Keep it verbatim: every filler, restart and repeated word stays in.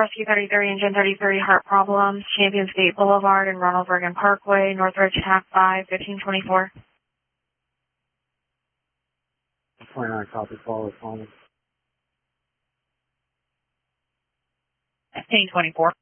Rescue thirty-three, Engine thirty-three, heart problems, Champion State Boulevard and Ronald Reagan Parkway, Northridge, T A C five, fifteen twenty-four. twenty-nine, copy, follow, follow. fifteen twenty-four.